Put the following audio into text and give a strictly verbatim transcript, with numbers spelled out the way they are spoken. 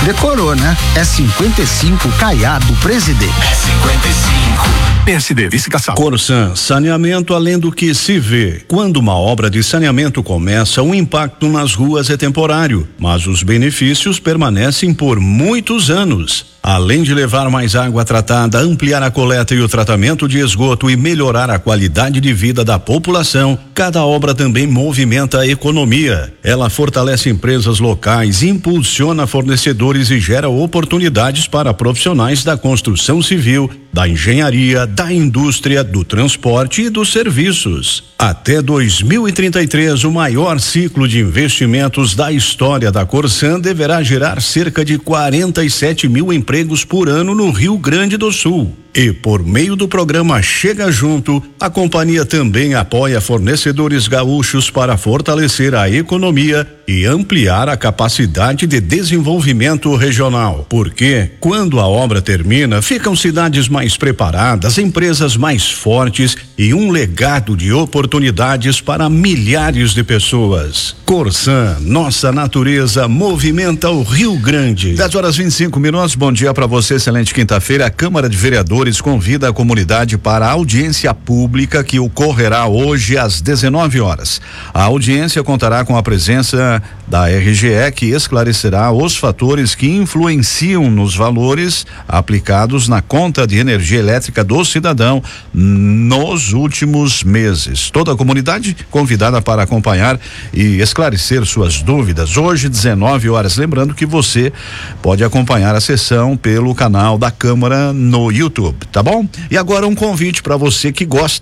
Decorou, né? É cinquenta e cinco Caiado Presidente. É cinquenta e cinco. P S D, Vice-Cassal. Corsan, saneamento além do que se vê. Quando uma obra de saneamento começa, o impacto nas ruas é temporário, mas os benefícios permanecem por muitos anos. Além de levar mais água tratada, ampliar a coleta e o tratamento de esgoto e melhorar a qualidade de vida da população, cada obra também movimenta a economia. Ela fortalece empresas locais, impulsiona fornecedores e gera oportunidades para profissionais da construção civil, da engenharia, da indústria, do transporte e dos serviços. Até dois mil e trinta e três, o maior ciclo de investimentos da história da Corsan deverá gerar cerca de quarenta e sete mil empregos por ano no Rio Grande do Sul. E por meio do programa Chega Junto, a companhia também apoia fornecedores gaúchos para fortalecer a economia e ampliar a capacidade de desenvolvimento regional. Porque, quando a obra termina, ficam cidades mais preparadas, empresas mais fortes e um legado de oportunidades para milhares de pessoas. Corsan, nossa natureza movimenta o Rio Grande. dez horas e vinte e cinco minutos, bom dia para você, excelente quinta-feira. A Câmara de Vereadores convida a comunidade para a audiência pública que ocorrerá hoje às dezenove horas. A audiência contará com a presença da R G E, que esclarecerá os fatores que influenciam nos valores aplicados na conta de energia elétrica do cidadão nos últimos meses. Toda a comunidade convidada para acompanhar e esclarecer suas dúvidas. Hoje, dezenove horas. Lembrando que você pode acompanhar a sessão pelo canal da Câmara no YouTube, tá bom? E agora um convite para você que gosta